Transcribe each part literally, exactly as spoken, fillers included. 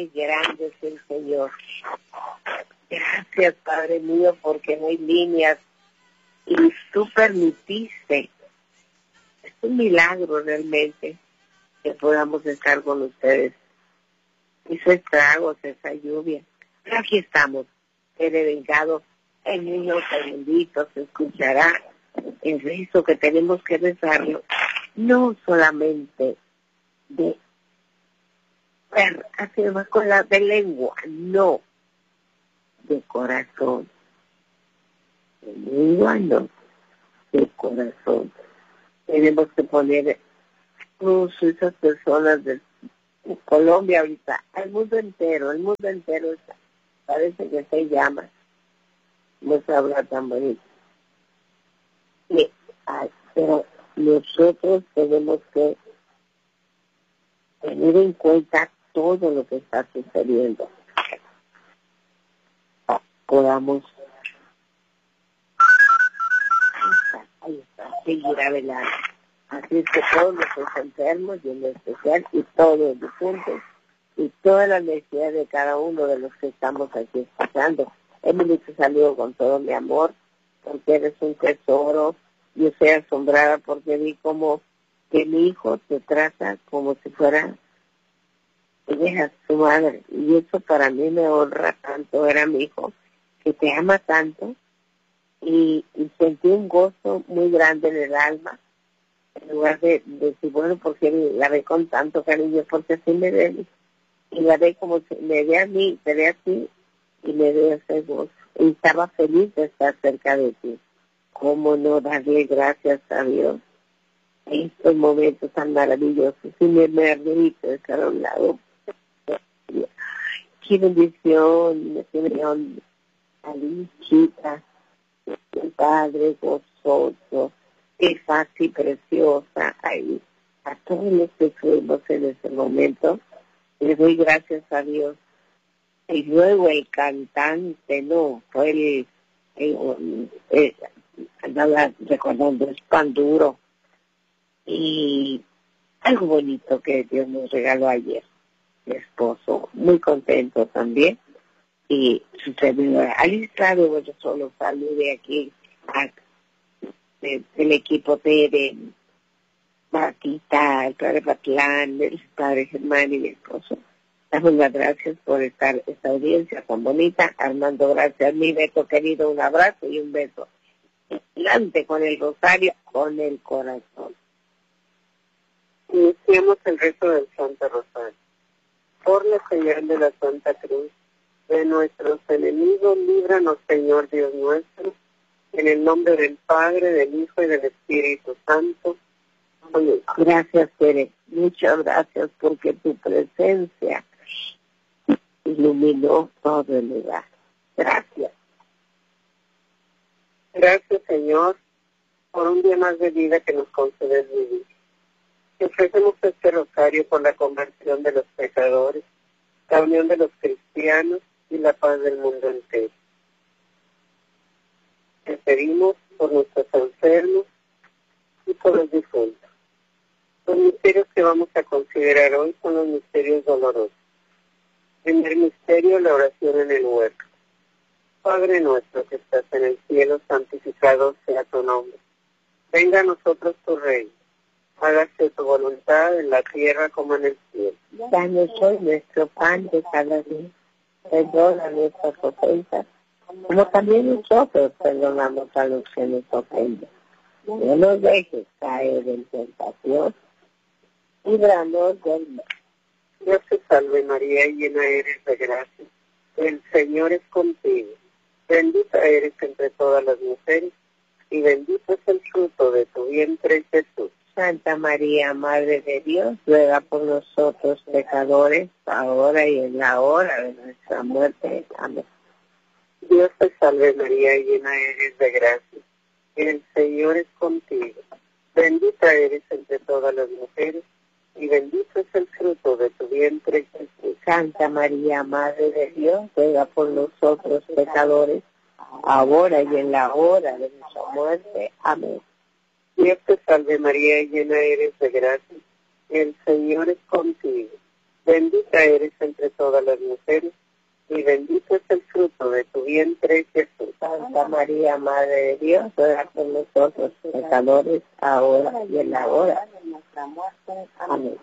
Qué grande es el Señor. Gracias, Padre mío, porque no hay líneas y tú permitiste. Es un milagro realmente que podamos estar con ustedes. Hizo estragos esa lluvia. Pero aquí estamos, he dedicado en unos segunditos, se escuchará el rezo que tenemos que rezarlo, no solamente de ver, así más con la de lengua, no, de corazón. De lengua no, de corazón. Tenemos que poner incluso esas personas de Colombia ahorita, al mundo entero, el mundo entero está, parece que se llama, no se habla tan bonito. Sí, ay, pero nosotros tenemos que tener en cuenta todo lo que está sucediendo. Podamos ahí está, ahí está, seguir adelante. Así es que todos los enfermos, y en especial, y todos los difuntos, y toda la necesidad de cada uno de los que estamos aquí escuchando. Emily, te saludo con todo mi amor, porque eres un tesoro. Yo estoy asombrada porque vi como que mi hijo te trata como si fuera ella es su madre. Y eso para mí me honra tanto, era mi hijo, que te ama tanto, y, y sentí un gozo muy grande en el alma, en lugar de, de decir, bueno, porque la ve con tanto cariño, porque así me ve, y la ve como si me ve a mí, te ve a ti, y me ve ese gozo. Y estaba feliz de estar cerca de ti. ¿Cómo no darle gracias a Dios en estos momentos tan maravillosos? Y me merito de estar a un lado. Qué bendición, qué bendición, Alicia, mi Padre gozoso, qué fácil, preciosa, ahí, a todos los que fuimos en ese momento, le doy gracias a Dios. Y luego el cantante, no, fue el, el, el andaba recordando, es pan duro, y algo bonito que Dios nos regaló ayer, mi esposo, muy contento también, y su servidora, Alicia, yo solo salude aquí a de, del equipo de, de Martita, el padre Patlán, el padre Germán y mi esposo. Damos las gracias por estar esta audiencia tan bonita. Armando, gracias. Mi Beto querido, un abrazo y un beso gigante con el rosario, con el corazón. Iniciemos el rezo del Santo Rosario. Por la señal de la Santa Cruz, de nuestros enemigos, líbranos, Señor Dios nuestro, en el nombre del Padre, del Hijo y del Espíritu Santo. Amén. Gracias, Tere. Muchas gracias porque tu presencia iluminó todo el lugar. Gracias. Gracias, Señor, por un día más de vida que nos concedes vivir. Te ofrecemos este rosario por la conversión de los pecadores, la unión de los cristianos y la paz del mundo entero. Te pedimos por nuestros enfermos y por los difuntos. Los misterios que vamos a considerar hoy son los misterios dolorosos. Primer misterio, la oración en el huerto. Padre nuestro que estás en el cielo, santificado sea tu nombre. Venga a nosotros tu reino. Hágase tu voluntad en la tierra como en el cielo. Danos hoy nuestro pan de cada día. Perdona nuestras ofensas, como también nosotros perdonamos a los que nos ofenden. No nos dejes caer en tentación, líbranos del mal. Dios te salve María, llena eres de gracia. El Señor es contigo. Bendita eres entre todas las mujeres, y bendito es el fruto de tu vientre, Jesús. Santa María, Madre de Dios, ruega por nosotros pecadores, ahora y en la hora de nuestra muerte. Amén. Dios te salve María, llena eres de gracia. El Señor es contigo. Bendita eres entre todas las mujeres, y bendito es el fruto de tu vientre, Jesús. Santa María, Madre de Dios, ruega por nosotros pecadores, ahora y en la hora de nuestra muerte. Amén. Dios te salve María, llena eres de gracia. El Señor es contigo. Bendita eres entre todas las mujeres, y bendito es el fruto de tu vientre, Jesús. Santa María, Madre de Dios, ruega por nosotros pecadores, ahora y en la hora de nuestra muerte. Amén.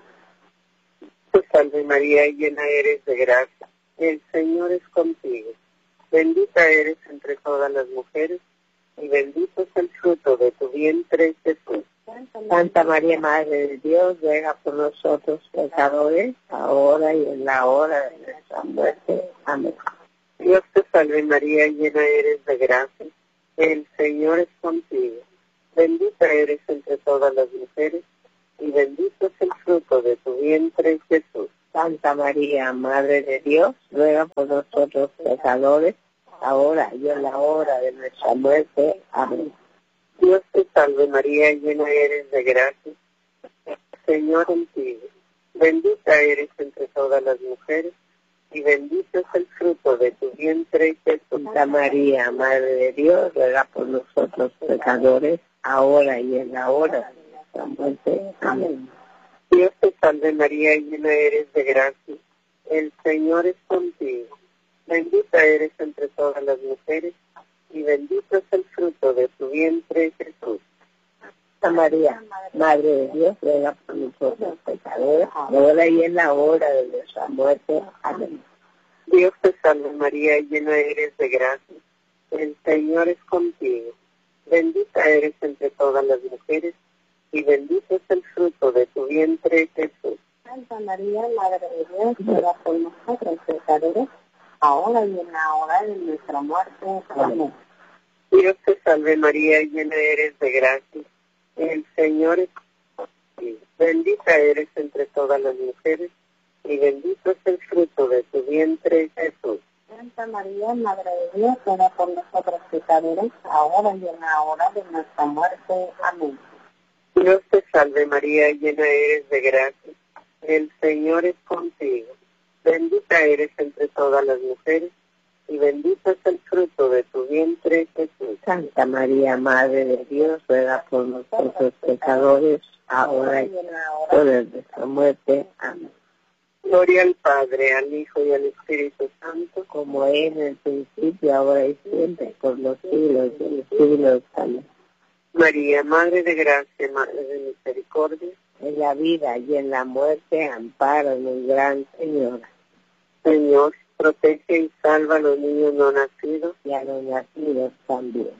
Te salve María, llena eres de gracia, el Señor es contigo. Bendita eres entre todas las mujeres, y bendito es el fruto de tu vientre, Jesús. Santa María, Madre de Dios, ruega por nosotros pecadores, ahora y en la hora de nuestra muerte. Amén. Dios te salve María, llena eres de gracia, el Señor es contigo. Bendita eres entre todas las mujeres, y bendito es el fruto de tu vientre, Jesús. Santa María, Madre de Dios, ruega por nosotros pecadores, ahora y en la hora de nuestra muerte. Amén. Dios te salve María, llena eres de gracia, el Señor contigo. Bendita eres entre todas las mujeres, y bendito es el fruto de tu vientre, Jesús. Santa María, Madre de Dios, ruega por nosotros pecadores, ahora y en la hora de nuestra muerte. Amén. Dios te salve María, llena eres de gracia, el Señor es contigo. Bendita eres entre todas las mujeres, y bendito es el fruto de tu vientre, Jesús. Santa María, Madre de Dios, ruega por nosotros pecadores, ahora y en la hora de nuestra muerte. Amén. Dios te salve María, llena eres de gracia, el Señor es contigo. Bendita eres entre todas las mujeres, y bendito es el fruto de tu vientre, Jesús. Santa María, Madre de Dios, ruega por nosotros pecadores, ahora y en la hora de nuestra muerte. Amén. Dios te salve María, llena eres de gracia, el Señor es contigo. Bendita eres entre todas las mujeres, y bendito es el fruto de tu vientre, Jesús. Santa María, Madre de Dios, ruega por nosotros pecadores, ahora y en la hora de nuestra muerte. Amén. Dios te salve María, llena eres de gracia, el Señor es contigo. Bendita eres entre todas las mujeres, y bendito es el fruto de tu vientre, Jesús. Santa María, Madre de Dios, ruega por nosotros pecadores, ahora y en la hora de nuestra muerte. Amén. Gloria al Padre, al Hijo y al Espíritu Santo, como es en el principio, ahora y siempre, por los siglos de los siglos. Amén. María, Madre de Gracia, Madre de Misericordia, en la vida y en la muerte, ampáranos, Gran Señora. Señor, protege y salva a los niños no nacidos y a los nacidos también.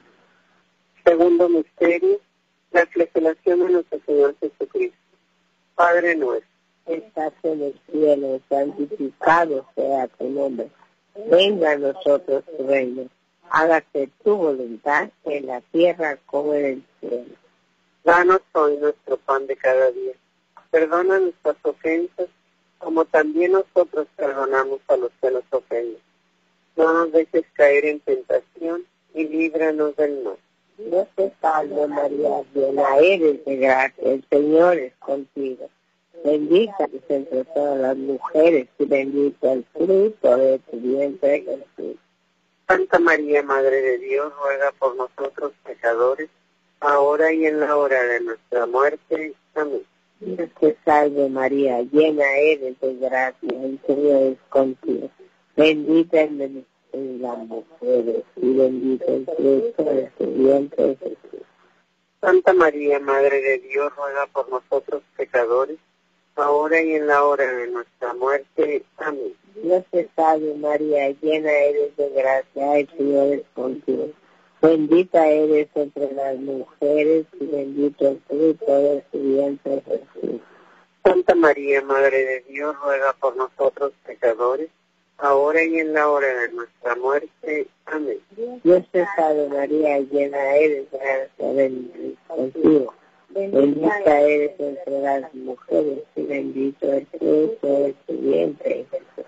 Segundo misterio, la flagelación de nuestro Señor Jesucristo. Padre nuestro, estás en el cielo, santificado sea tu nombre. Venga a nosotros tu reino. Hágase tu voluntad en la tierra como en el cielo. Danos hoy nuestro pan de cada día. Perdona nuestras ofensas, como también nosotros perdonamos a los que nos ofenden. No nos dejes caer en tentación y líbranos del mal. Dios te salve María, llena eres de gracia, el Señor es contigo. Bendita eres entre todas las mujeres y bendito el fruto de tu vientre, Jesús. Santa María, Madre de Dios, ruega por nosotros pecadores, ahora y en la hora de nuestra muerte. Amén. Dios te salve María, llena eres de gracia, el Señor es contigo. Bendita eres en las mujeres y bendito el fruto de tu vientre, Jesús. Santa María, Madre de Dios, ruega por nosotros pecadores, ahora y en la hora de nuestra muerte. Amén. Dios te salve María, llena eres de gracia, el Señor es contigo. Bendita eres entre las mujeres y bendito el fruto de tu vientre, Jesús. Santa María, Madre de Dios, ruega por nosotros pecadores, ahora y en la hora de nuestra muerte. Amén. Dios te salve María, llena eres de gracia, bendito es contigo. Bendita eres entre las mujeres y bendito el fruto de tu vientre, Jesús.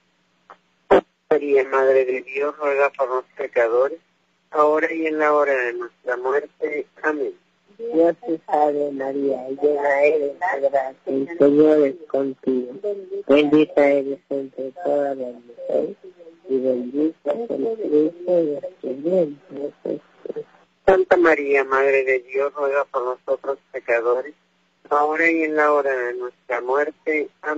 María, Madre de Dios, ruega por los pecadores, ahora y en la hora de nuestra muerte. Amén. Dios te salve María, llena eres de gracia, el Señor es contigo. Bendita eres entre todas las mujeres y bendito es el fruto de tu vientre, Jesús. Santa María, Madre de Dios, ruega por nosotros pecadores, ahora y en la hora de nuestra muerte. Amén.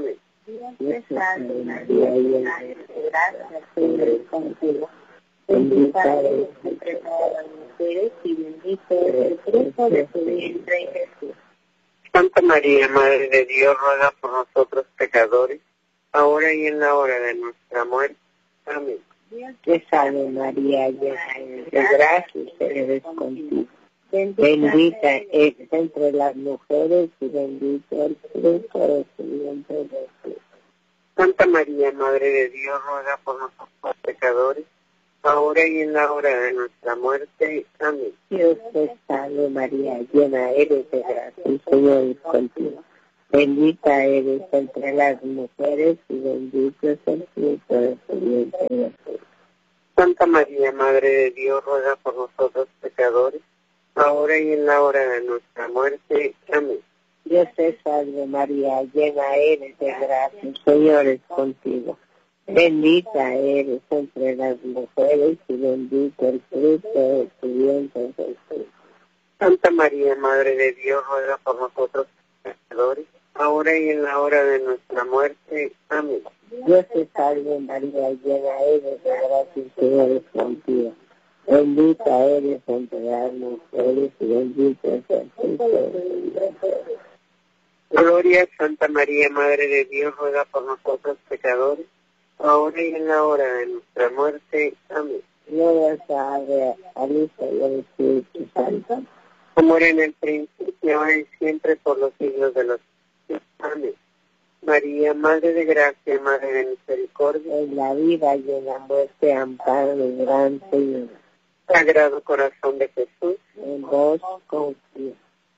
Dios te salve María, llena eres de gracia, el Señor es contigo. Bendita eres entre todas las mujeres y bendito es el fruto de tu vientre, Jesús. Santa María, Madre de Dios, ruega por nosotros pecadores, ahora y en la hora de nuestra muerte. Amén. Dios te salve María, llena eres de gracia, el Señor es contigo. Bendita eres entre las mujeres y bendito el fruto de tu vientre, Jesús. Santa María, Madre de Dios, ruega por nosotros pecadores, ahora y en la hora de nuestra muerte. Amén. Dios te salve María, llena eres de gracia, el Señor es contigo. Bendita eres entre las mujeres y bendito es el fruto de tu vientre, Jesús. Santa María, Madre de Dios, ruega por nosotros pecadores, ahora y en la hora de nuestra muerte. Amén. Dios te salve María, llena eres de gracia, el Señor es contigo. Bendita eres entre las mujeres y bendito el fruto de tu vientre, Jesús. Santa María, Madre de Dios, ruega por nosotros pecadores, ahora y en la hora de nuestra muerte. Amén. Dios te salve María, llena eres de gracia, el Señor es contigo. Bendita eres entre las mujeres y bendito es el fruto de tu vientre, Jesús. Gloria a Santa María, Madre de Dios, ruega por nosotros pecadores, ahora y en la hora de nuestra muerte. Amén. Gloria al Padre, al Hijo y al Espíritu Santo. Como era en el principio, ahora y siempre, por los siglos de los siglos. Amén. María, Madre de Gracia, Madre de Misericordia, En la vida y en la muerte, amparo del gran Señor. Sagrado Corazón de Jesús, En vos confío.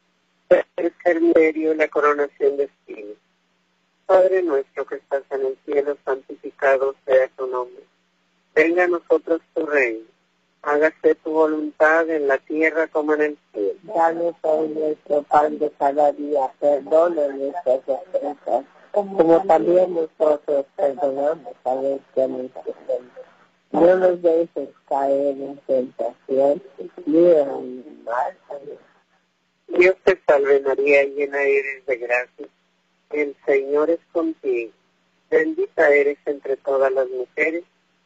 tercer misterio, la coronación de espinos. Padre nuestro que estás en el cielo, santificado sea tu nombre. Venga a nosotros tu reino. Hágase tu voluntad en la tierra como en el cielo. Danos hoy nuestro pan de cada día. Perdona nuestras ofensas, como también nosotros perdonamos a los que nos ofenden. No nos dejes caer en tentación, líbranos del mal. Amén. Dios te salve María, llena eres de gracia. El Señor es contigo. Bendita eres entre todas las mujeres.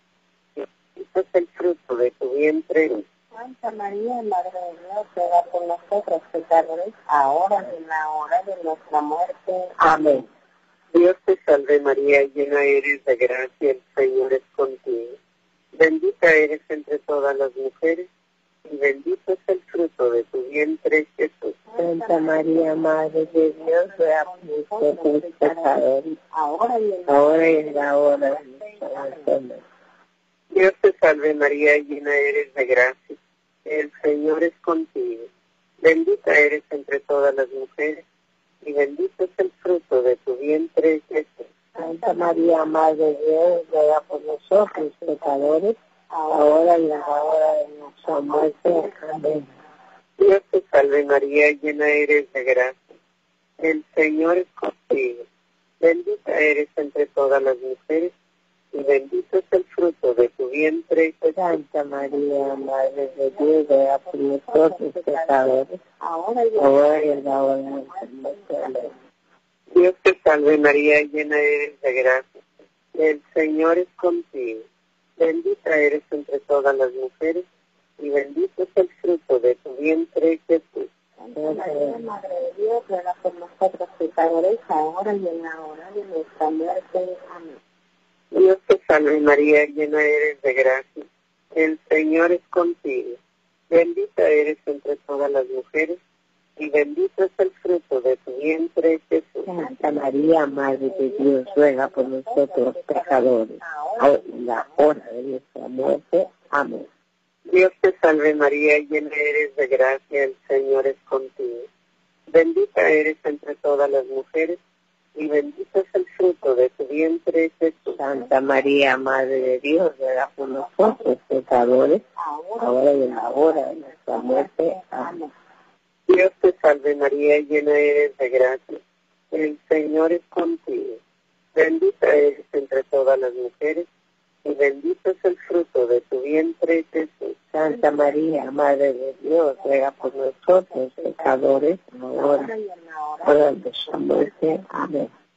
Y bendito es el fruto de tu vientre. Santa María, Madre de Dios, ruega por nosotros pecadores, ahora y en la hora de nuestra muerte. Amén. Dios te salve María, llena eres de gracia. El Señor es contigo. Bendita eres entre todas las mujeres. Y bendito es el fruto de tu vientre, Jesús. Santa María, Madre de Dios, ruega por nosotros pecadores, ahora y en la hora, y en la hora de nuestra muerte. Dios te salve María, llena eres de gracia. El Señor es contigo. Bendita eres entre todas las mujeres. Y bendito es el fruto de tu vientre, Jesús. Santa María, Madre de Dios, ruega por nosotros pecadores, ahora y en la hora de nuestra muerte. Amén. Dios te salve María, llena eres de gracia. El Señor es contigo. Bendita eres entre todas las mujeres, y bendito es el fruto de tu vientre, Jesús. Santa María, Madre de Dios, ruega por nosotros pecadores, ahora y ahora y en la hora de nuestra muerte. Amén. Dios te salve María, llena eres de gracia. El Señor es contigo. Bendita eres entre todas las mujeres, y bendito es el fruto de tu vientre, Jesús. Santa María, Madre de Dios, ruega por nosotros pecadores, ahora y en la hora de nuestra muerte. Amén. Dios te salve María, llena eres de gracia. El Señor es contigo. Bendita eres entre todas las mujeres, y bendito es el fruto de tu vientre, Jesús. Santa María, Madre de Dios, ruega por nosotros pecadores, ahora y en la hora de nuestra muerte. Amén. Dios te salve María, llena eres de gracia, el Señor es contigo. Bendita eres entre todas las mujeres, y bendito es el fruto de tu vientre, Jesús. Santa María, Madre de Dios, ruega por nosotros pecadores, ahora y en la hora de nuestra muerte. Amén. Dios te salve María, llena eres de gracia. El Señor es contigo. Bendita eres entre todas las mujeres, y bendito es el fruto de tu vientre, Jesús. Santa María, Madre de Dios, ruega por nosotros pecadores, ahora y en la hora de nuestra muerte. Amén.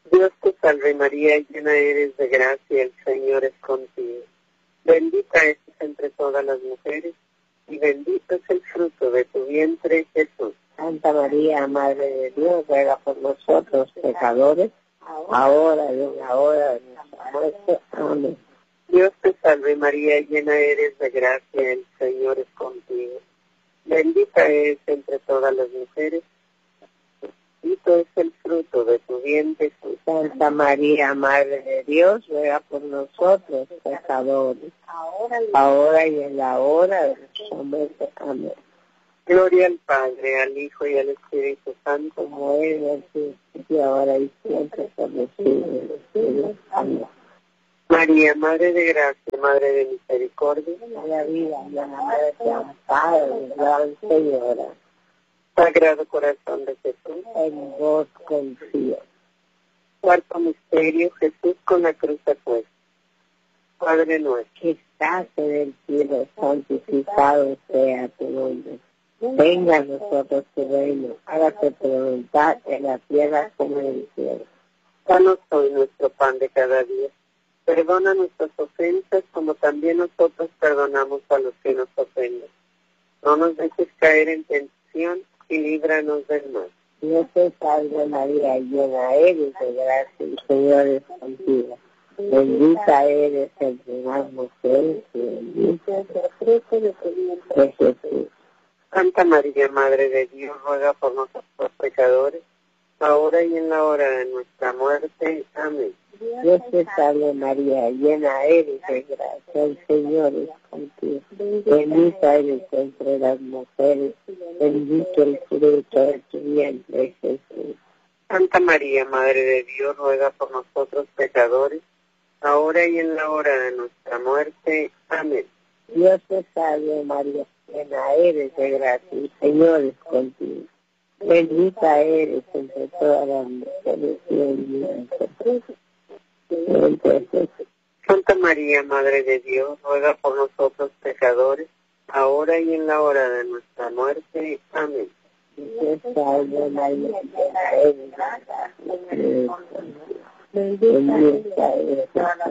Dios te salve María, llena eres de gracia, el Señor es contigo. Bendita eres entre todas las mujeres, y bendito es el fruto de tu vientre, Jesús. Santa María, Madre de Dios, ruega por nosotros pecadores, ahora y en la hora de nuestra muerte. Amén. Dios te salve María, llena eres de gracia, el Señor es contigo. Bendita eres entre todas las mujeres, bendito es el fruto de tu vientre, Jesús. Santa María, Madre de Dios, ruega por nosotros pecadores, ahora y en la hora de nuestra muerte. Amén. Gloria al Padre, al Hijo y al Espíritu Santo, como es en el principio, ahora y siempre, por los siglos de los siglos. Amén. María, Madre de Gracia, Madre de Misericordia, en la vida y en la muerte, amparo, gran Señora. Sagrado Corazón de Jesús, En vos confío. Cuarto misterio, Jesús con la cruz puesta. Padre nuestro, Que estás en el cielo, santificado sea tu nombre. Venga a nosotros tu reino, hágase tu voluntad en la tierra como en el cielo. danos hoy nuestro pan de cada día. Perdona nuestras ofensas como también nosotros perdonamos a los que nos ofenden. No nos dejes caer en tentación y líbranos del mal. Dios te salve María, llena eres de gracia, el Señor es contigo. Bendita eres entre las mujeres y bendito es el fruto de tu vientre, Jesús. Santa María, Madre de Dios, ruega por nosotros pecadores, ahora y en la hora de nuestra muerte. Amén. Dios te salve María, llena eres de gracia, el Señor es contigo. Bendita eres entre las mujeres, bendito el fruto de tu vientre, Jesús. Santa María, Madre de Dios, ruega por nosotros pecadores, ahora y en la hora de nuestra muerte. Amén. Dios te salve María, llena eres de gracia, el Señor es contigo. Bendita eres entre todas las mujeres y bendito el fruto. Santa María, Madre de Dios, ruega por nosotros pecadores, ahora y en la hora de nuestra muerte. Amén. Dios te salve María, llena eres de gracia, bendita eres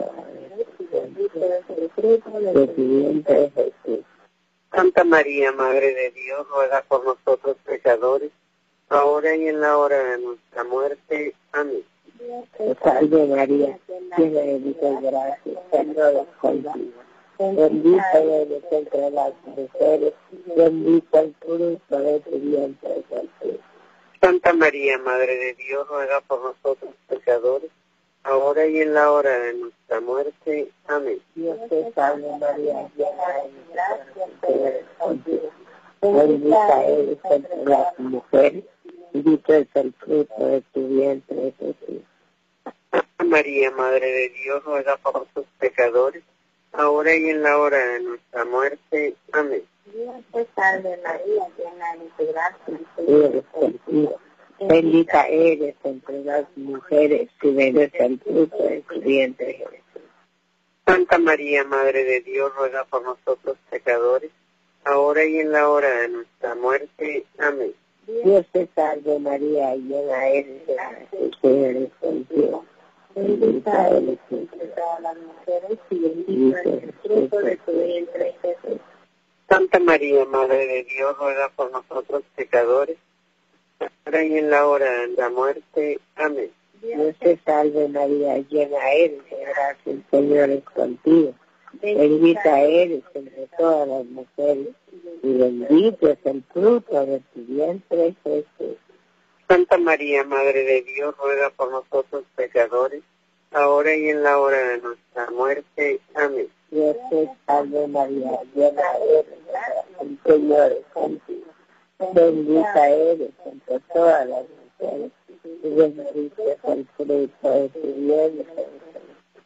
el fruto de tu vientre, Jesús. Santa María, Madre de Dios, ruega por nosotros pecadores, ahora y en la hora de nuestra muerte. Amén. Te salve María, llena eres de gracia, el Señor es contigo. Bendita eres entre las mujeres, bendito el fruto de tu vientre, Jesús. Santa María, Madre de Dios, ruega por nosotros pecadores, ahora y en la hora de nuestra muerte. Amén. Dios te salve María, llena eres de gracia, el Señor es contigo. Bendita eres entre las mujeres, bendito es el fruto de tu vientre, Jesús. Santa María, Madre de Dios, ruega por nosotros pecadores, ahora y en la hora de nuestra muerte. Amén. Dios te salve María, llena eres de gracia, el Señor es contigo. Bendita eres entre las mujeres y bendito es el fruto de tu vientre, Jesús. Santa María, Madre de Dios, ruega por nosotros pecadores, ahora y en la hora de nuestra muerte. Amén. Dios te salve María, llena eres de gracia, el Señor es contigo. Bendita eres entre todas las mujeres y bendito es el fruto de tu vientre, Jesús. Santa María, Madre de Dios, ruega por nosotros pecadores, ahora y en la hora de la muerte. Amén. Dios te salve María, llena eres de gracia, el Señor es contigo. Bendita eres entre todas las mujeres y bendito es el fruto de tu vientre, Jesús. Santa María, Madre de Dios, ruega por nosotros pecadores, ahora y en la hora de nuestra muerte. Amén. Dios te salve María, llena eres de gracia, el Señor es contigo. Bendita eres entre todas las mujeres y bendito es el fruto de tu vientre, Jesús.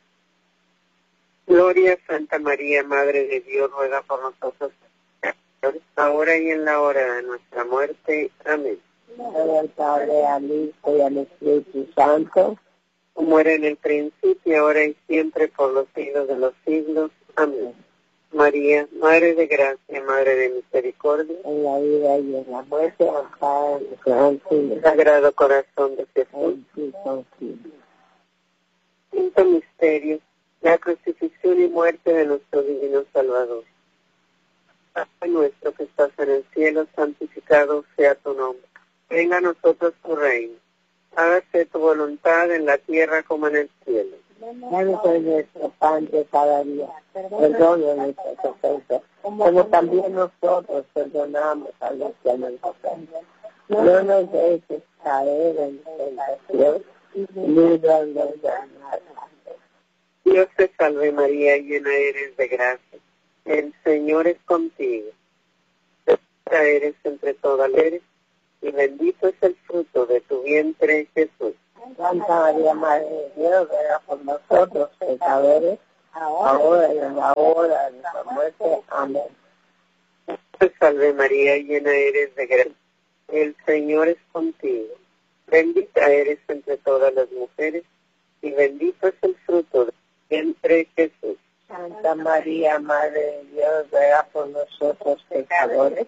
Gloria a Santa María, Madre de Dios, ruega por nosotros pecadores, ahora y en la hora de nuestra muerte. Amén. Gloria al Padre, al Hijo y al Espíritu Santo, como era en el principio, ahora y siempre, por los siglos de los siglos. Amén. María, Madre de Gracia, Madre de Misericordia, en la vida y en la muerte, ampara en gran Señor. Sagrado Corazón de Jesús, En ti confío. Quinto misterio, la crucifixión y muerte de nuestro divino Salvador. Padre nuestro que estás en el cielo, santificado sea tu nombre. Venga a nosotros tu reino. Hágase tu voluntad en la tierra como en el cielo. Danos hoy nuestro pan de cada día. Perdona nuestras ofensas, como también nosotros perdonamos a los que nos ofenden. No nos dejes caer en tentación y líbranos del mal. Dios te salve María, llena eres de gracia. El Señor es contigo. Bendita eres entre todas las mujeres, y bendito es el fruto de tu vientre, Jesús. Santa María, Madre de Dios, ruega por nosotros pecadores, ahora y en la hora de nuestra muerte. Amén. Dios te salve María, llena eres de gracia. El Señor es contigo. Bendita eres entre todas las mujeres, y bendito es el fruto de tu vientre, Jesús. Santa María, Madre de Dios, ruega por nosotros pecadores,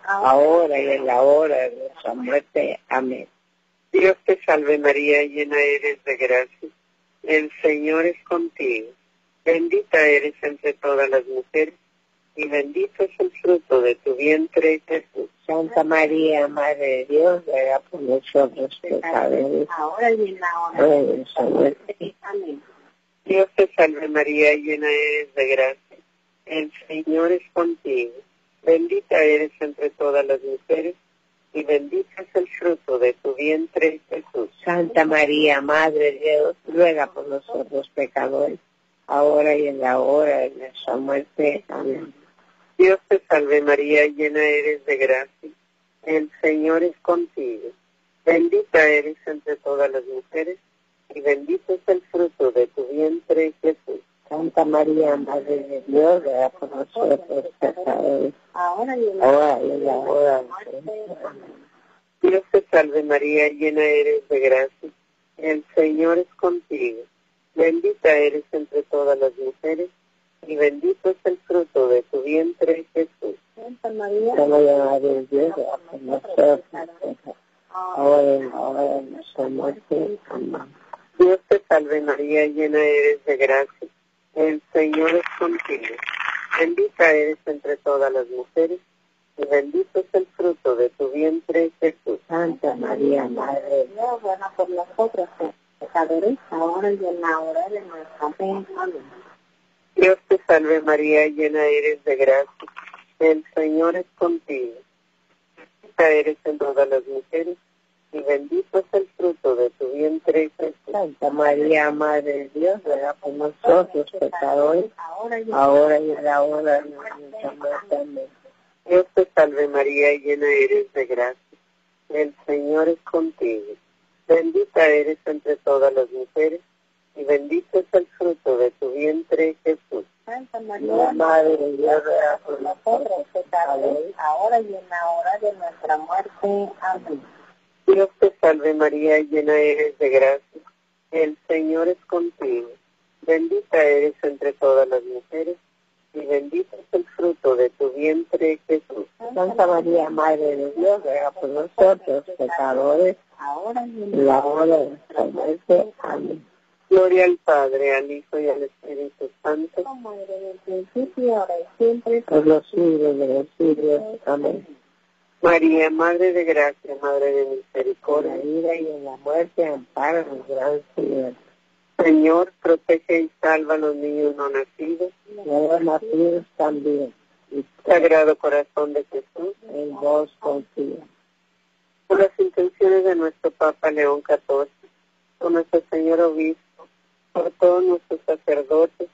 ahora y en la hora de nuestra muerte. Amén. Dios te salve María, llena eres de gracia. El Señor es contigo. Bendita eres entre todas las mujeres, y bendito es el fruto de tu vientre, Jesús. Santa María, Madre de Dios, ruega por nosotros pecadores, ahora y en la hora ahora y en nuestra muerte. Amén. Dios te salve María, llena eres de gracia. El Señor es contigo. Bendita eres entre todas las mujeres, y bendito es el fruto de tu vientre, Jesús. Santa María, Madre de Dios, ruega por nosotros pecadores, ahora y en la hora de nuestra muerte. Amén. Dios te salve María, llena eres de gracia. El Señor es contigo. Bendita eres entre todas las mujeres, y bendito es el fruto de tu vientre, Jesús. Santa María, Madre de Dios, ruega por nosotros pecadores, Ahora y en la ahora y en la hora de nuestra muerte. Amén. Dios te salve María, llena eres de gracia. El Señor es contigo. Bendita eres entre todas las mujeres, y bendito es el fruto de tu vientre, Jesús. Santa María, Santa María, Madre de Dios, ruega por nosotros pecadores, ahora y en la hora de nuestra muerte. Amén. Dios te salve María, llena eres de gracia. El Señor es contigo. Bendita eres entre todas las mujeres, y bendito es el fruto de tu vientre, Jesús. Santa María, Madre de Dios, Dios, ruega por nosotros pecadores, ahora y en la hora de nuestra muerte. Amén. Dios te salve María, llena eres de gracia. El Señor es contigo. Bendita eres entre todas las mujeres, y bendito es el fruto de tu vientre, Jesús. Santa María, Madre de Dios, ruega por nosotros pecadores, Ahora y en ahora y en la hora de nuestra muerte. Amén. Dios te salve María, llena eres de gracia. El Señor es contigo. Bendita eres entre todas las mujeres, y bendito es el fruto de tu vientre, Jesús. Santa La María, Madre de Dios, ruega por nosotros nosotros pecadores, ahora y en la hora de nuestra muerte. Amén. Dios te salve María, llena eres de gracia. El Señor es contigo. Bendita eres entre todas las mujeres, y bendito es el fruto de tu vientre, Jesús. Santa María, Madre de Dios, ruega por nosotros pecadores, Ahora y en en la hora de nuestra muerte. Amén. Gloria al Padre, al Hijo y al Espíritu Santo. como era en el principio, ahora y siempre. Por los siglos de los siglos. Amén. María, Madre de Gracia, Madre de En la Misericordia. vida y en la muerte, ampáranos, Gran Señor. Señor, protege y salva a los niños no nacidos. Y a los nacidos también. Y Sagrado Corazón de Jesús. en vos confío. Por las intenciones de nuestro Papa León catorce, por nuestro Señor Obispo, por todos nuestros sacerdotes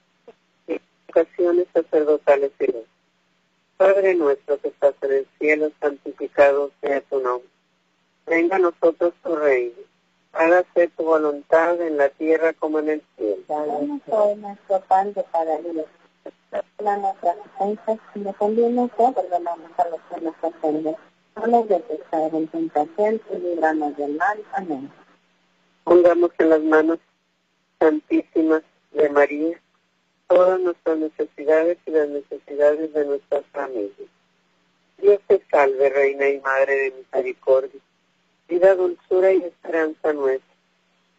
y vocaciones sacerdotales y demás. Padre nuestro que estás en el cielo, santificado sea tu nombre. Venga a nosotros tu reino. Hágase tu voluntad en la tierra como en el cielo. Danos hoy nuestro pan de cada día. Perdona nuestras ofensas, y nos conviene que perdonamos a los que nos ofenden. No nos dejes caer en tentación y líbranos del mal. Amén. Pongamos en las manos santísimas de María todas nuestras necesidades y las necesidades de nuestras familias. Dios te salve, Reina y Madre de Misericordia, vida, dulzura y esperanza nuestra.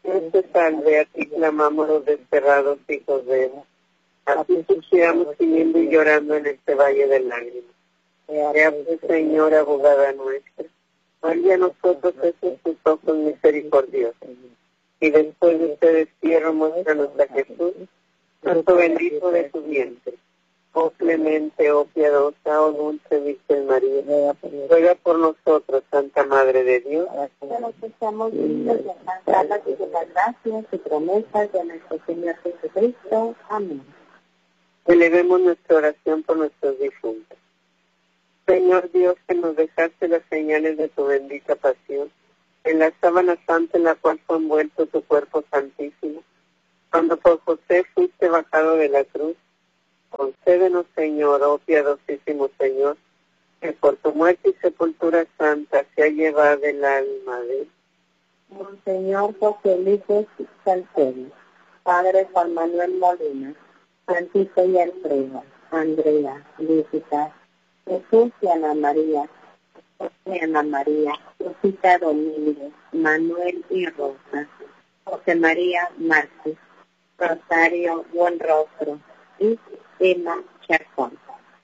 Dios te salve, a ti clamamos los desterrados hijos de Eva. A ti suspiramos gimiendo y llorando en este valle de lágrimas. Ea pues, Señor, abogada nuestra, vuelve a nosotros esos tus ojos misericordiosos. Y después de este destierro, muéstranos a Jesús, santo bendito de tu vientre. Oh clemente, oh piadosa, oh dulce Virgen María, ruega por nosotros, Santa Madre de Dios, para que seamos dignos de alcanzar las gracias y promesas de nuestro Señor Jesucristo. Amén. Elevemos nuestra oración por nuestros difuntos. Señor Dios, que nos dejaste las señales de tu bendita pasión, en la sábana santa en la cual fue envuelto tu cuerpo santísimo, cuando por José fuiste bajado de la cruz, concédenos, Señor, oh piadosísimo Señor, que por tu muerte y sepultura santa se ha llevado el alma de Monseñor José Luis Salcedo, Padre Juan Manuel Molina, Francisco y Alfredo, Andrea, Lícita, Jesús y Ana María, José Ana María, Rosita Domínguez, Manuel y Rosa, José María Márquez, Rosario Buenrostro y Emma Chacón.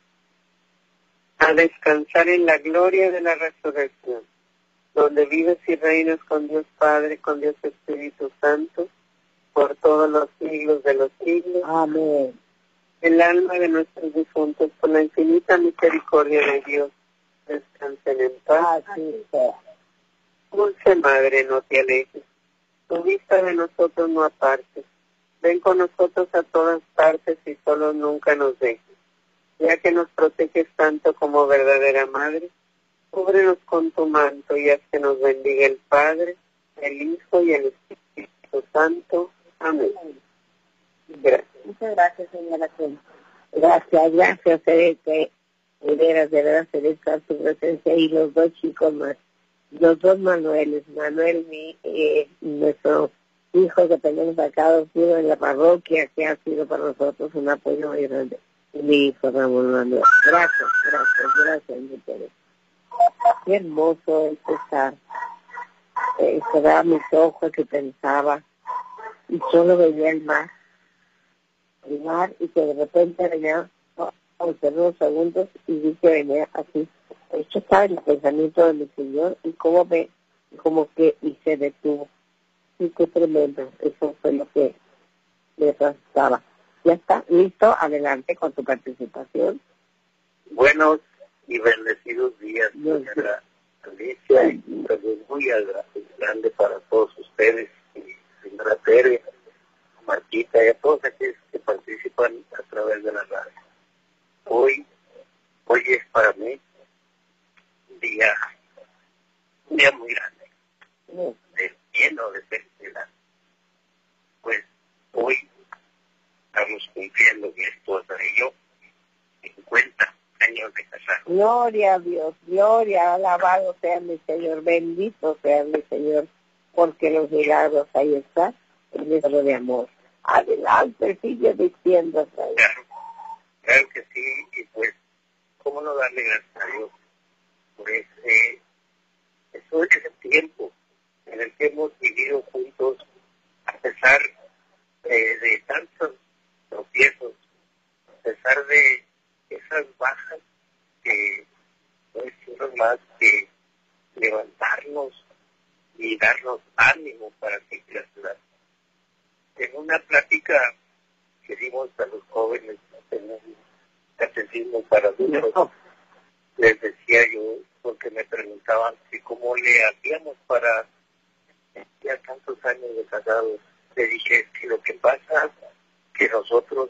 A descansar en la gloria de la resurrección, donde vives y reinas con Dios Padre, con Dios Espíritu Santo, por todos los siglos de los siglos. Amén. El alma de nuestros difuntos, por la infinita misericordia de Dios, descansen en paz. Así sea. Dulce Madre, no te alejes, tu vista de nosotros no apartes. Ven con nosotros a todas partes y solo nunca nos dejes. Ya que nos proteges tanto como verdadera Madre, cúbrenos con tu manto y haz que nos bendiga el Padre, el Hijo y el Espíritu Santo. Amén. Gracias. Muchas gracias, señora Cruz. Gracias, gracias, Celeste. De veras, de veras, Celeste, su presencia y los dos chicos más. Los dos Manueles. Manuel, mi, eh, nuestro hijo que tenemos acá, uno en la parroquia, que ha sido para nosotros un apoyo muy grande. Y mi hijo Ramón Manuel. Gracias, gracias, gracias, mi Teresa. Qué hermoso es estar. Eh, cerraba mis ojos y pensaba, y solo veía el mar. El mar, y que de repente venía, observé unos segundos y vi que venía así. Esto estaba en el pensamiento de mi Señor y cómo me, como que, y se detuvo. Sí, qué tremendo. Eso fue lo que me pasaba. Ya está, listo, adelante con tu participación. Buenos y bendecidos días, señora Alicia, y un saludo muy grande para todos ustedes, y señora Tere, Marquita y a todos aquellos que participan a través de la radio. Hoy, hoy es para mí un día, un día muy grande, de lleno de felicidad. Pues hoy estamos cumpliendo, mi esposa y yo, cincuenta años de casados. Gloria a Dios, gloria, alabado sea mi Señor, bendito sea mi Señor, porque los milagros ahí están, el milagro de amor. Adelante, sigue diciendo. Claro, claro que sí, y pues, ¿cómo no darle gracias a Dios por ese, eso, ese tiempo en el que hemos vivido juntos, a pesar eh, de tantos tropiezos, a pesar de esas bajas que no hicieron más que levantarnos y darnos ánimo para seguir la ciudad. En una plática que dimos a los jóvenes en un catecismo para adultos, les decía yo, porque me preguntaban si cómo le hacíamos para ya tantos años de casados. Le dije que lo que pasa que nosotros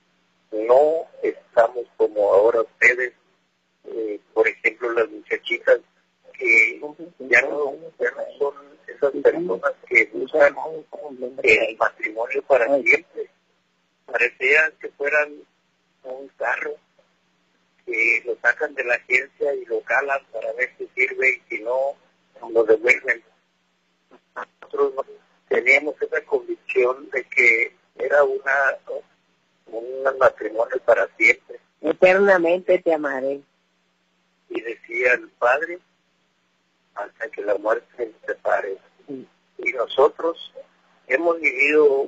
no estamos como ahora ustedes, eh, por ejemplo las muchachitas que ya no, ya no son esas personas que buscan el matrimonio para siempre. Parecía que fueran un carro que lo sacan de la agencia y lo calan para ver si sirve y si no, lo devuelven. Nosotros teníamos esa convicción de que era una un matrimonio para siempre. Eternamente te amaré. Y decía el Padre, hasta que la muerte nos separe. Sí. Y nosotros hemos vivido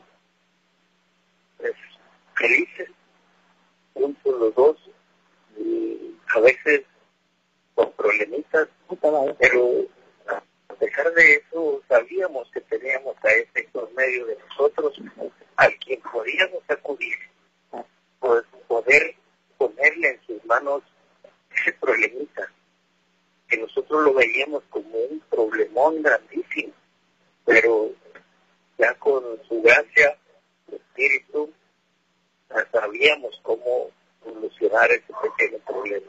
pues, felices juntos los dos, y a veces con problemitas, pero a pesar de eso sabíamos que teníamos a ese por medio de nosotros al quien podíamos acudir, pues poder ponerle en sus manos ese problemita, que nosotros lo veíamos como un problemón grandísimo, pero ya con su gracia, su espíritu, ya sabíamos cómo solucionar ese pequeño problema.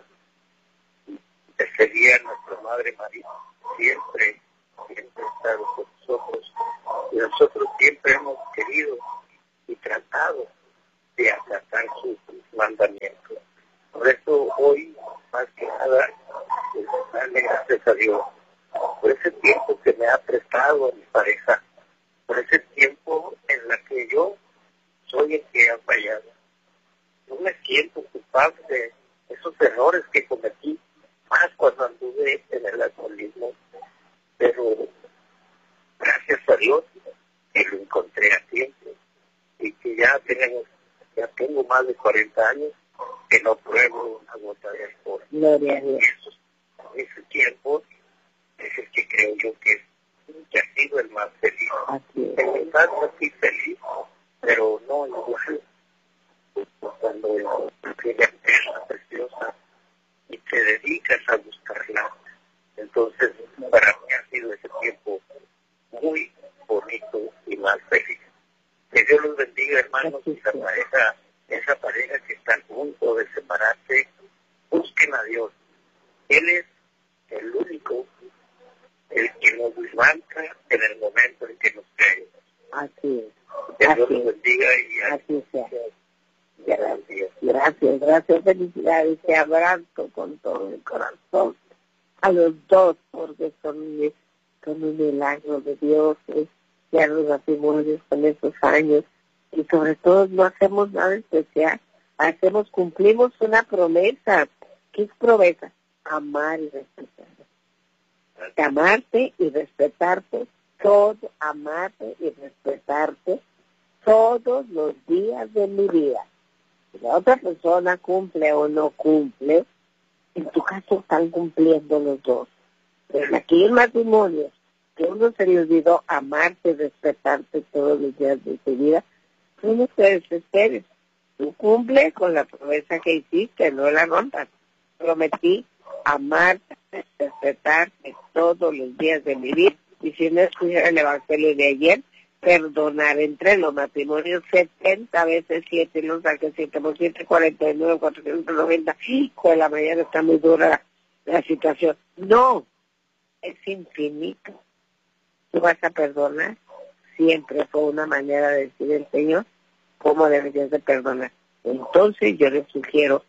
Ese día nuestra Madre María siempre, siempre ha estado con nosotros, y nosotros siempre hemos querido y tratado de acatar sus mandamientos. Por eso hoy, más que nada, pues, darle gracias a Dios por ese tiempo que me ha prestado a mi pareja, por ese tiempo en la que yo soy el que ha fallado. No me siento culpable de esos errores que cometí, más cuando anduve en el alcoholismo, pero gracias a Dios que lo encontré a tiempo y que ya tenemos, ya tengo más de cuarenta años que no pruebo una gota de alcohol. Gloria a Dios. Eso, ese tiempo es el que creo yo que, que ha sido el más feliz. Así es. En mi caso sí feliz, pero no igual cuando tiene una preciosa y te dedicas a buscarla. Entonces, para mí ha sido ese tiempo muy bonito y más feliz. Que Dios los bendiga, hermanos, y esa pareja, esa pareja que está a punto de separarse, busquen a Dios. Él es el único, el que nos levanta en el momento en que nos caemos. Así es. Que Así Dios los es. bendiga y Así sea. gracias. Gracias, gracias, felicidades. Te abrazo con todo mi corazón a los dos, porque son, son un milagro de Dios. ¿eh? Ya los matrimonios con esos años, y sobre todo no hacemos nada especial, hacemos, cumplimos una promesa. ¿Qué es promesa? Amar y respetar. Amarte y respetarte, todo, amarte y respetarte todos los días de mi vida. Si la otra persona cumple o no cumple, en tu caso están cumpliendo los dos. Pero en aquellos matrimonios que uno se le olvidó amarte y respetarte todos los días de tu vida, tú no te desesperes. Tú cumple con la promesa que hiciste, no la rompas. Prometí amarte, respetarte todos los días de mi vida. Y si no escuchara el evangelio de ayer, perdonar entre los matrimonios setenta veces siete, no saque siete por siete, cuarenta y nueve, cuatrocientos noventa. Hijo de la mañana, está muy dura la, la situación. No, es infinito. Tú vas a perdonar. Siempre fue una manera de decir el Señor cómo deberías de perdonar. Entonces yo les sugiero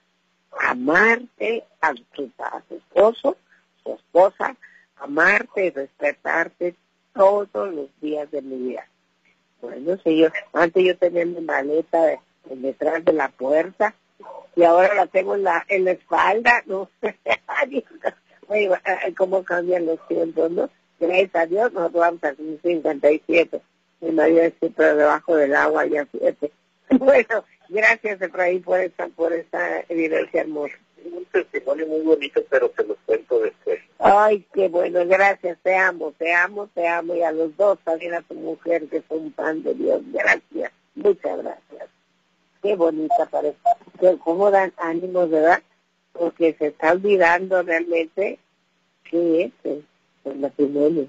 amarte a tu, a tu esposo, tu esposa, amarte y respetarte todos los días de mi vida. Bueno, señor, antes yo tenía mi maleta de, de detrás de la puerta y ahora la tengo en la en la espalda, no sé, oye, cómo cambian los tiempos, ¿no? Gracias a Dios, nosotros vamos a cumplir cincuenta y siete, mi marido es siempre debajo del agua, ya siete. Bueno, gracias Efraín por esa, por esa evidencia hermosa. Un testimonio muy bonito, pero te lo cuento después. Ay, qué bueno, gracias, te amo, te amo, te amo, y a los dos, también a tu mujer, que son pan de Dios, gracias, muchas gracias. Qué bonita parece, cómo dan ánimos, ¿verdad? Porque se está olvidando realmente qué es el, el matrimonio.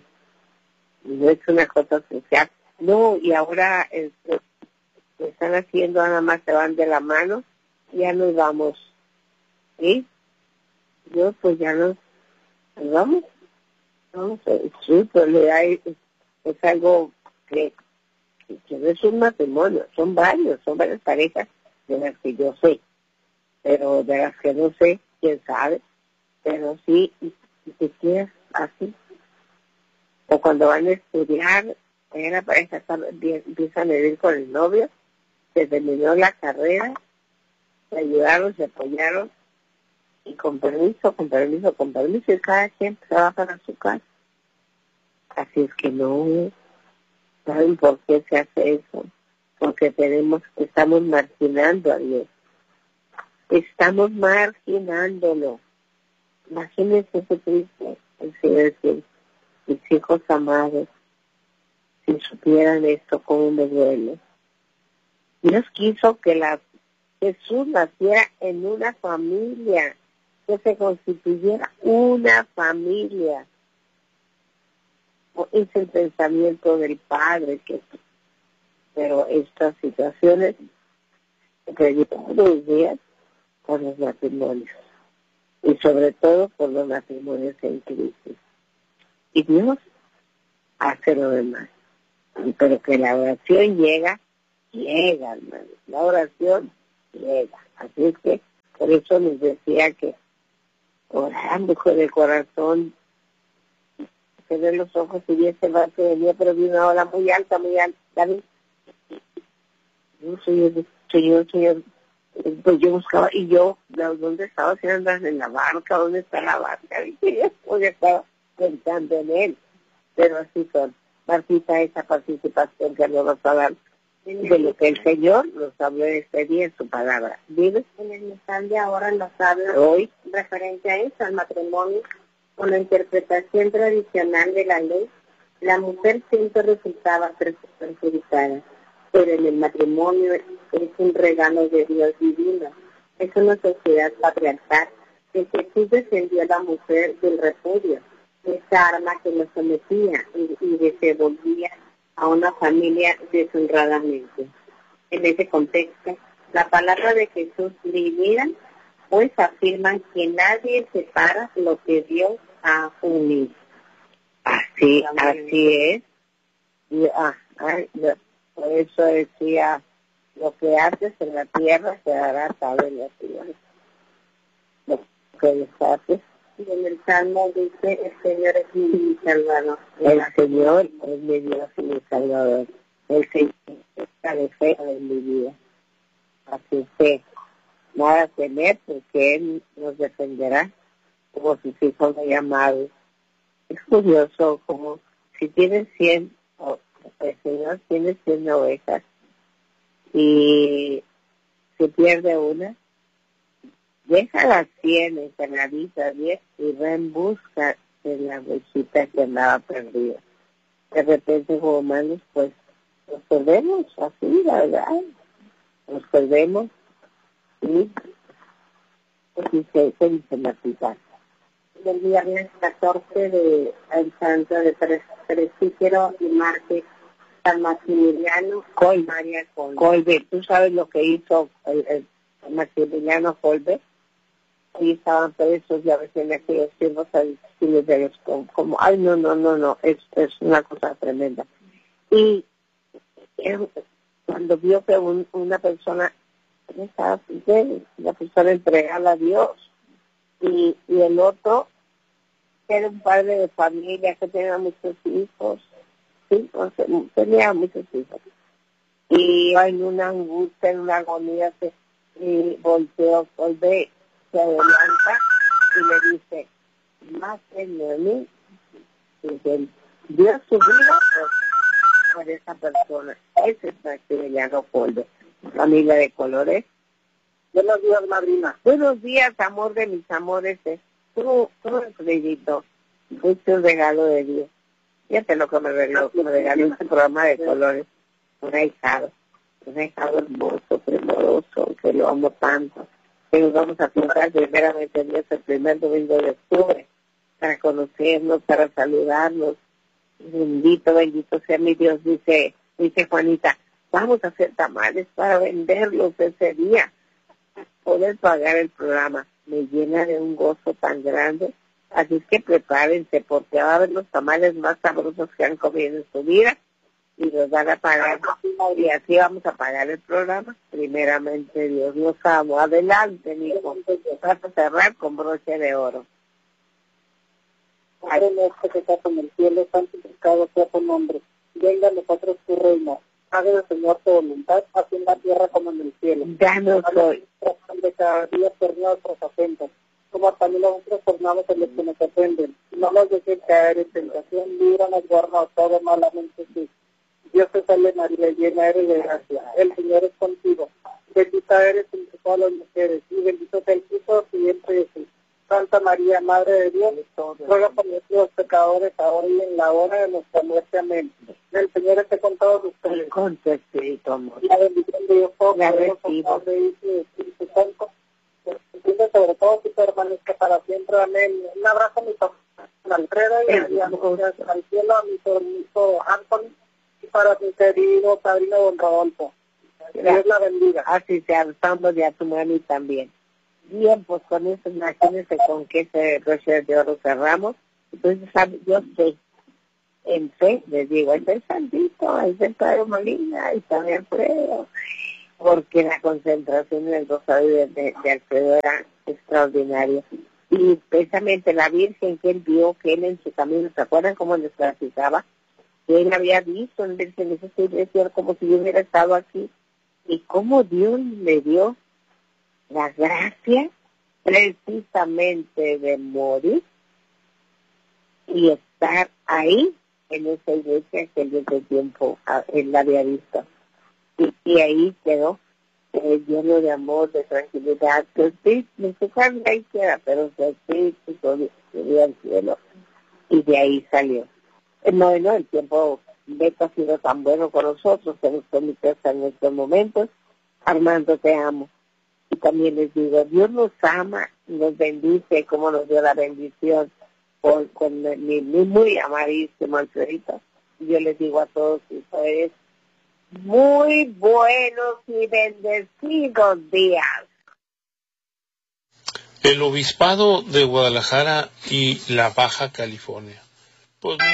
No es una cosa social. No, y ahora este, lo están haciendo, nada más se van de la mano, ya nos vamos. ¿Sí? Yo pues ya nos, nos vamos. No sé, sí, pero le hay, es, es algo que, que, que no es un matrimonio, son varios, son varias parejas de las que yo sé, pero de las que no sé, quién sabe, pero sí, y, y te quedas así. O cuando van a estudiar, en la pareja empiezan a vivir con el novio, se terminó la carrera, se ayudaron, se apoyaron, y con permiso, con permiso, con permiso, y cada quien se va para su casa. Así es que no, ¿Saben por qué se hace eso? Porque tenemos, estamos marginando a Dios. Estamos marginándolo. Imagínense ese triste, el Señor decir, mis hijos amados, si supieran esto, cómo me duele. Dios quiso que la, Jesús naciera en una familia, que se constituyera una familia. Es el pensamiento del Padre, que, pero estas situaciones se todos los días con los matrimonios, y sobre todo con los matrimonios en crisis. Y Dios hace lo demás. Pero que la oración llega, llega, hermano. La oración llega. Así es que, por eso les decía que orando con el corazón, cerré los ojos y vi ese mar que venía, pero vi una ola muy alta, muy alta. ¿Sabes? Yo, señor, señor, señor, pues yo buscaba, y yo, ¿dónde estaba? Si andas en la barca, ¿dónde está la barca? Y yo pues, estaba pensando en él. Pero así son. Martita, esa participación que nos vas a dar de lo que el Señor nos habló este día en su palabra. ¿Vives? En el mensaje de ahora nos habla hoy referente a eso, al matrimonio, con la interpretación tradicional de la ley. La mujer siempre resultaba perjudicada, pero en el matrimonio es un regalo de Dios divino. Es una sociedad patriarcal que Jesús defendió a la mujer del repudio, esa arma que lo sometía y, y desenvolvía a una familia deshonradamente. En ese contexto, la palabra de Jesús libera, pues afirman que nadie separa lo que Dios ha unido. Así, así es. Y, ah, ay, por eso decía, lo que haces en la tierra quedará atado en la tierra. Lo que deshaces. Y en el Salmo dice, el Señor es mi Salvador. El Señor es mi Dios y mi Salvador. El Señor es la defensa de mi vida. Así que nada temer, porque Él nos defenderá como sus hijos muy amados. Es curioso como si tienes cien, oh, el Señor tiene cien ovejas y se pierde una, deja las cien encarnaditas diez y va en busca de la ovejita que andaba perdida. De repente como humanos pues nos perdemos así, la verdad, nos perdemos y pues dice, se dice Martita. Del viernes catorce de el santo de Presbítero y Mártir San Maximiliano Col, María Colbe. Colbe. ¿Tú sabes lo que hizo el, el Maximiliano Colbe? Ahí estaban presos ya recién aquellos tiempos de los como, como, ay no, no, no, no, es, es una cosa tremenda. Y él, cuando vio que un, una persona estaba fiel, la persona entregada a Dios, y, y el otro era un padre de familia que tenía muchos hijos, sí, o sea, tenía muchos hijos, y en una angustia, en una agonía, se y volteó, volvé, se adelanta y le dice, mátenme a mí, y dice, dio su vida por, por esa persona. Ese es Maximiliano Colbe, familia de colores. Buenos días, madrina. Buenos días, amor de mis amores. Tú, tú, Alfredito, fuiste un regalo de Dios. Fíjate lo que me regaló, me regaló este programa de colores. Un ahijado, un ahijado hermoso, primoroso, que lo amo tanto. Que nos vamos a pintar primeramente Dios el primer domingo de octubre, para conocernos, para saludarnos. Bendito, bendito sea mi Dios, dice, dice Juanita, vamos a hacer tamales para venderlos ese día. Poder pagar el programa me llena de un gozo tan grande, así que prepárense porque va a haber los tamales más sabrosos que han comido en su vida y los van a pagar y así vamos a pagar el programa. Primeramente Dios, los amo. Adelante, mi hijo, vas a cerrar con broche de oro. Padre nuestro que estás en el cielo, santificado sea tu nombre. Venga a nosotros tu reino. Hágase, Señor, tu voluntad, así en la tierra como en el cielo. Danos hoy de cada día por nuestros ofensas, como también nosotros perdonamos a los que nos ofenden. No nos dejes caer en tentación, líbranos, guarda todo malamente, sí. Dios te salve María, llena eres de gracia, el Señor es contigo. Bendita eres entre todas las mujeres, y bendito es el fruto de tu vientre Jesús. Santa María, Madre de Dios, ruega por nosotros pecadores, ahora y en la hora de nuestra muerte. Amén. El Señor esté con todos ustedes. Con tu espíritu, amor. La bendición de Dios Todopoderoso, Padre, Hijo y Espíritu Santo, bendiga sobre todos y permanezca para siempre. Amén. Un abrazo a mi papá Alfredo y a mi al cielo, a mi sobrino Anthony, y para mi querido padrino don Rodolfo. Dios la bendiga. Así sea, alzamos a tu mami también. Bien, pues con eso, imagínense con qué ese broche de oro cerramos. Entonces, yo sé, en fe, les digo, es el Santito, es el Padre Molina, es San Alfredo, porque la concentración en el rosario de, de, de Alfredo era extraordinaria. Y precisamente la Virgen que él vio, que él en su camino, ¿se acuerdan cómo les platicaba? Que él había visto en verse en ese iglesia como si yo hubiera estado aquí. Y cómo Dios le dio la gracia precisamente de morir y estar ahí en esa iglesia que desde tiempo él la había visto. Y, y ahí quedó, eh, lleno de amor, de tranquilidad, que sí, en su carne ahí queda, pero que sí, subió al cielo. Y de ahí salió. No, no, el tiempo Beto ha sido tan bueno con nosotros, que nos permite estar en estos momentos. Armando, te amo. Y también les digo, Dios nos ama, nos bendice, como nos dio la bendición con, con mi, mi muy amadísimo Alfredito. Yo les digo a todos ustedes, muy buenos y bendecidos días. El Obispado de Guadalajara y la Baja California. Pues